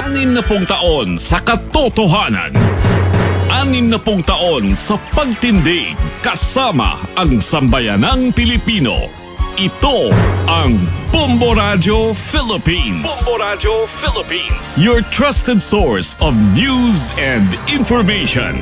60 taon sa katotohanan. 60 taon sa pagtindig kasama ang sambayanang Pilipino. Ito ang Bombo Radio Philippines. Bombo Radio Philippines. Your trusted source of news and information.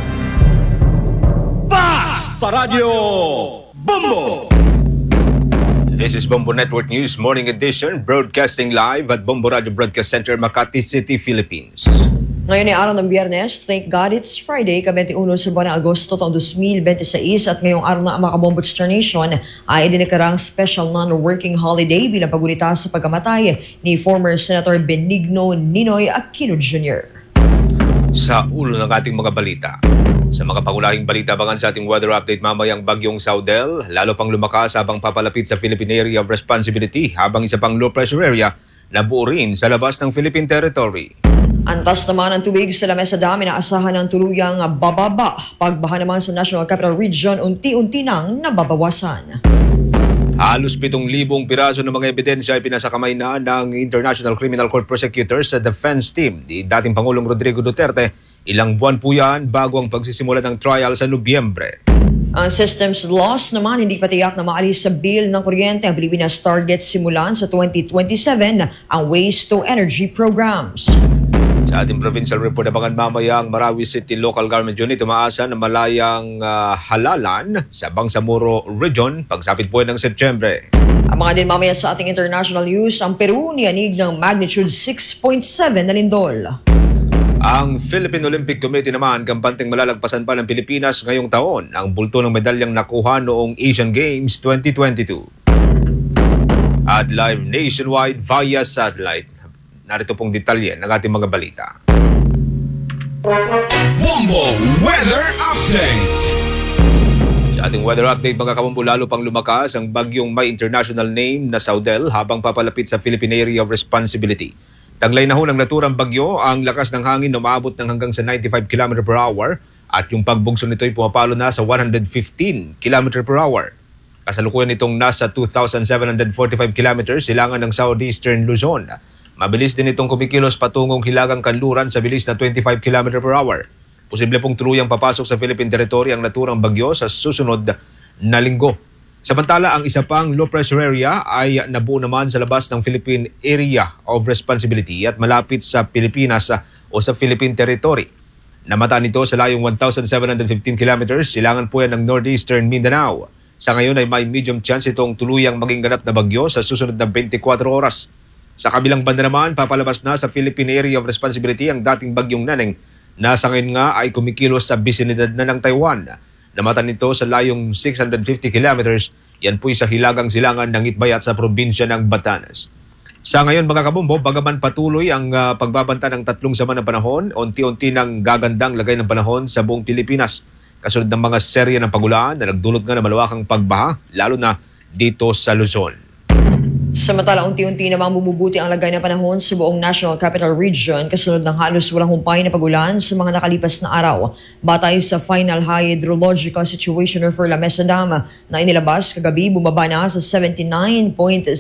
Basta Radio Bombo! This is Bombo Network News Morning Edition, broadcasting live at Bombo Radio Broadcast Center, Makati City, Philippines. Ngayon ay araw ng Biyernes. Thank God it's Friday, ka-21 sa buwan ng Agosto taong 2026 at ngayong araw ng mga Bombo Star Nation ay idinikarang special non-working holiday bilang pagunita sa pagkamatay ni former Senator Benigno Ninoy Aquino Jr. Sa ulo ng ating mga balita. Sa mga pangunahing balita, abangan sa ating weather update mamayang bagyong Saudel, lalo pang lumakas habang papalapit sa Philippine Area of Responsibility habang isa pang low pressure area na buo rin sa labas ng Philippine territory. Antas naman ang tubig sa Lamesa Dam, inaasahan ng tuluyang bababa. Pagbaha naman sa National Capital Region, unti-unti nang nababawasan. Halos 7,000 piraso ng mga ebidensya ay pinasakamay na ng International Criminal Court prosecutors sa defense team ni dating Pangulong Rodrigo Duterte. Ilang buwan po yan bago ang pagsisimula ng trial sa Nobyembre. Ang systems loss naman hindi pa tiyak na maalis sa bill ng kuryente ang Pilipinas target simulan sa 2027 ang waste to energy programs. Sa ating provincial report, abangan mamaya ang Marawi City Local Government Unit umaasa ng malayang halalan sa Bangsamoro Region pagsapit po ng Setyembre. Abangan din mamaya sa ating international news, ang Peru niyanig ng magnitude 6.7 na lindol. Ang Philippine Olympic Committee naman kampanteng malalagpasan pa ng Pilipinas ngayong taon ang bulto ng medalyang nakuha noong Asian Games 2022. At live nationwide via satellite. Narito pong detalye ng ating mga balita. Bombo Weather Update! Sa ating weather update, mga kabombo, lalo pang lumakas ang bagyong may international name na Saudel habang papalapit sa Philippine Area of Responsibility. Taglay na ho ng naturang bagyo, ang lakas ng hangin na umaabot ng hanggang sa 95 km per hour at yung pagbugso nito ay pumapalo na sa 115 km per hour. Kasalukuyan itong nasa 2,745 km silangan ng southeastern Luzon. Mabilis din itong kumikilos patungong Hilagang Kanluran sa bilis na 25 km per hour. Posible pong tuluyang papasok sa Philippine territory ang naturang bagyo sa susunod na linggo. Samantala, ang isa pang low pressure area ay nabuo naman sa labas ng Philippine Area of Responsibility at malapit sa Pilipinas o sa Philippine territory. Namata nito sa layong 1,715 km, silangan po yan ng northeastern Mindanao. Sa ngayon ay may medium chance itong tuluyang maging ganap na bagyo sa susunod na 24 oras. Sa kabilang banda naman, papalabas na sa Philippine Area of Responsibility ang dating bagyong Naneng na sa ngayon nga ay kumikilos sa bisinidad na ng Taiwan. Namata nito sa layong 650 kilometers, yan po'y sa hilagang silangan ng Itbayat sa probinsya ng Batanes. Sa ngayon mga kabombo, bagaman patuloy ang pagbabanta ng 3 sama ng panahon, unti-unti nang gagandang lagay ng panahon sa buong Pilipinas. Kasunod ng mga serye ng pagulan na nagdulot nga ng malawakang pagbaha, lalo na dito sa Luzon. Samantala, unti-unti namang bumubuti ang lagay ng panahon sa buong National Capital Region kasunod ng halos walang humpay na pagulan sa mga nakalipas na araw. Batay sa Final Hydrological Situation for Lamesa Dam na inilabas kagabi, bumaba na sa 79.77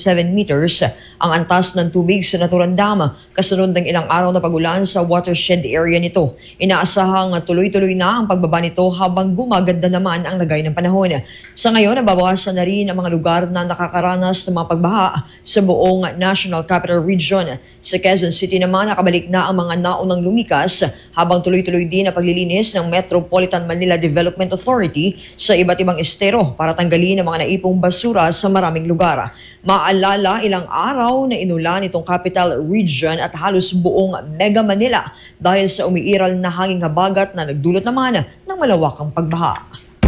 meters ang antas ng tubig sa naturang dam kasunod ng ilang araw na pagulan sa watershed area nito. Inaasahang tuloy-tuloy na ang pagbaba nito habang gumaganda naman ang lagay ng panahon. Sa ngayon, nababawasan na rin ang mga lugar na nakakaranas ng mga pagbaha sa buong National Capital Region. Sa Quezon City naman, nakabalik na ang mga naunang lumikas habang tuloy-tuloy din ang paglilinis ng Metropolitan Manila Development Authority sa iba't ibang estero para tanggalin ang mga naipong basura sa maraming lugar. Maalala, ilang araw na inulan itong Capital Region at halos buong Mega Manila dahil sa umiiral na hanging habagat na nagdulot naman ng malawakang pagbaha.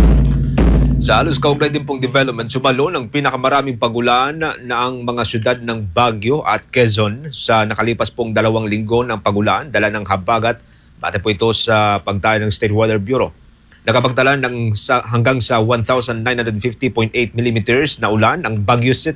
Sa halos kaugnay din pong development, sumalo ng pinakamaraming pagulan na ang mga syudad ng Baguio at Quezon sa nakalipas pong 2 linggo ng pagulan, dala ng habagat, base po ito sa pagtaya ng State Weather Bureau. Nakapagtala hanggang sa 1,950.8 mm na ulan ang Baguio City.